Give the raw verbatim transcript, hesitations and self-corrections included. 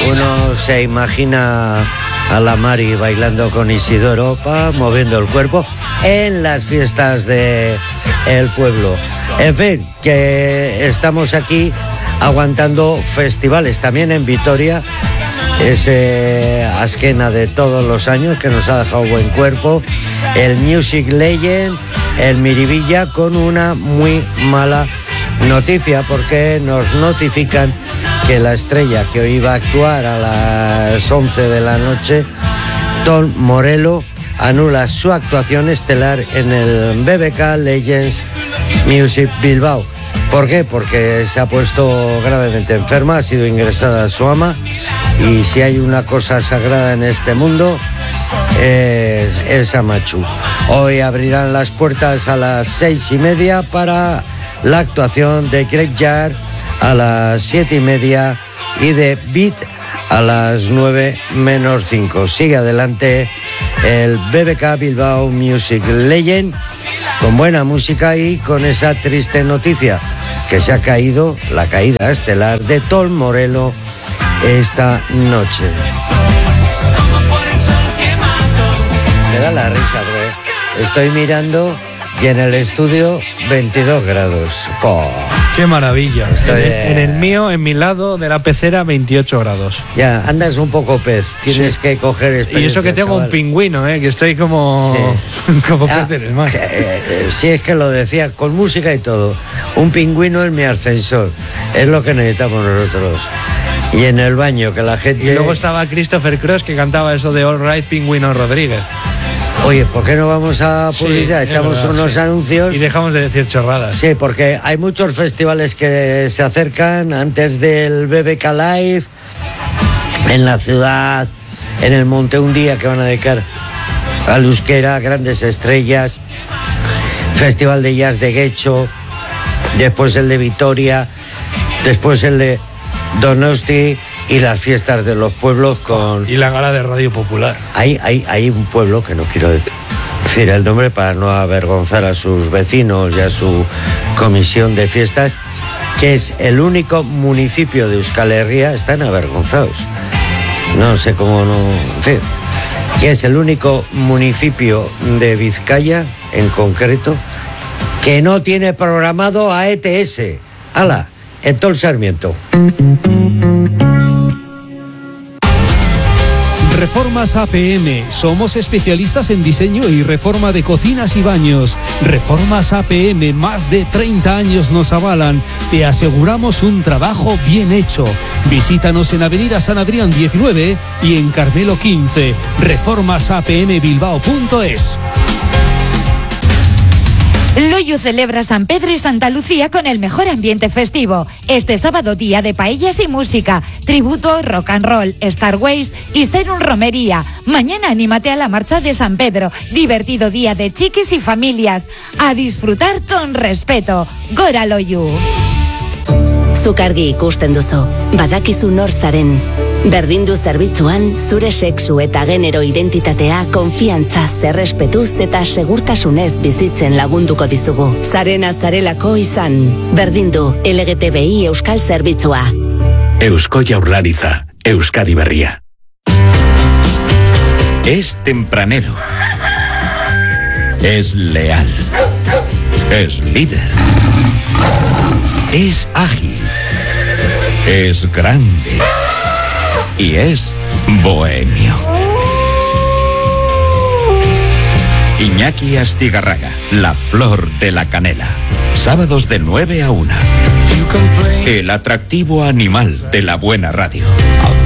uno se imagina a la Mari bailando con Isidoro, pa, moviendo el cuerpo en las fiestas del pueblo. En fin, que estamos aquí aguantando festivales también en Vitoria, ese Azkena de todos los años que nos ha dejado buen cuerpo, el Music Legend, el Miribilla, con una muy mala noticia, porque nos notifican que la estrella que hoy iba a actuar a las once de la noche, Tom Morello, anula su actuación estelar en el B B K Legends Music Bilbao. ¿Por qué? Porque se ha puesto gravemente enferma, ha sido ingresada a su ama, y si hay una cosa sagrada en este mundo es, es Amachu. Hoy abrirán las puertas a las seis y media para la actuación de Greg Yard a las siete y media y de Beat a las nueve menos cinco. Sigue adelante el B B K Bilbao Music Legend con buena música y con esa triste noticia que se ha caído, la caída estelar de Tom Morello esta noche. Me da la risa, porque estoy mirando y en el estudio veintidós grados. Oh. ¡Qué maravilla! Estoy, en, el, en el mío, en mi lado de la pecera, veintiocho grados. Ya, andas un poco pez, tienes sí. que coger experiencia. Y eso que tengo chaval. un pingüino, ¿eh? Que estoy como, sí. como ah, pez en el mar. Eh, eh, sí, es que lo decía, con música y todo. Un pingüino en mi ascensor, es lo que necesitamos nosotros. Y en el baño, que la gente... Y luego estaba Christopher Cross, que cantaba eso de All Right, Pingüino Rodríguez. Oye, ¿por qué no vamos a publicidad? Sí, Echamos verdad, unos sí. anuncios. Y dejamos de decir chorradas. Sí, porque hay muchos festivales que se acercan antes del B B K Live, en la ciudad, en el Monte un día que van a dedicar al euskera, grandes estrellas, Festival de Jazz de Guecho, después el de Vitoria, después el de Donosti y las fiestas de los pueblos con... Y la gala de Radio Popular. Hay, hay, hay un pueblo, que no quiero decir el nombre para no avergonzar a sus vecinos y a su comisión de fiestas, que es el único municipio de Euskal Herria, están avergonzados. No sé cómo no... En fin, que es el único municipio de Vizcaya, en concreto, que no tiene programado a E T S. ¡Hala! En todo el Sarmiento. Reformas A P M. Somos especialistas en diseño y reforma de cocinas y baños. Reformas A P M, más de treinta años nos avalan. Te aseguramos un trabajo bien hecho. Visítanos en Avenida San Adrián diecinueve y en Carmelo quince. reformas a p m bilbao punto es. Loyu celebra San Pedro y Santa Lucía con el mejor ambiente festivo. Este sábado, día de paellas y música, tributo, rock and roll, Starways y Serum Romería. Mañana anímate a la marcha de San Pedro. Divertido día de chiquis y familias. A disfrutar con respeto. Gora Loyu. Zuk argi ikusten duzu, badakizu nor zaren. Berdindu zerbitzuan, zure sexu eta genero identitatea konfiantzaz, errespetuz eta segurtasunez bizitzen lagunduko dizugu. Zarena zarelako izan. Berdindu L G T B I Euskal Zerbitzua. Eusko Jaurlaritza, Euskadi Berria. Es tempranero. Es leal. Es líder. Es ágil. Es grande. Y es bohemio. Iñaki Astigarraga, la flor de la canela. Sábados de nueve a una. El atractivo animal de la buena radio.